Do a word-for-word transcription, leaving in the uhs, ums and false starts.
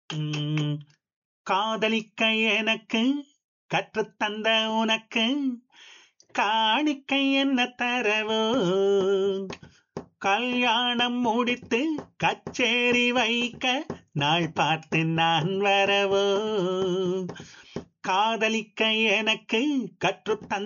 உம், காதலிக்க எனக்கு கற்றுத்தந்த உனக்கு காணிக்கை என்ன தரவோ, கல்யாணம் முடித்து கச்சேரி வைக்க நாள் பார்த்து நான் வரவோ, காதலிக்க எனக்கு கற்றுத்தந்த